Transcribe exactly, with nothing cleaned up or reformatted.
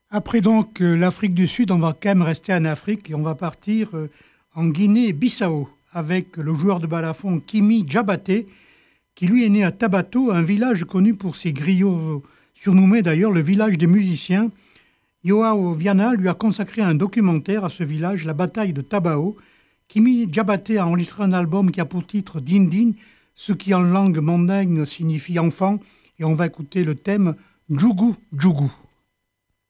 Après donc euh, l'Afrique du Sud, on va quand même rester en Afrique et on va partir euh, en Guinée-Bissau avec le joueur de balafon Kimi Diabaté, qui lui est né à Tabato, un village connu pour ses griots, surnommé d'ailleurs le village des musiciens. Joao Viana lui a consacré un documentaire à ce village, la bataille de Tabao. Kimi Diabaté a enregistré un album qui a pour titre Din Din, ce qui en langue mandingue signifie enfant, et on va écouter le thème Djougou Djougou.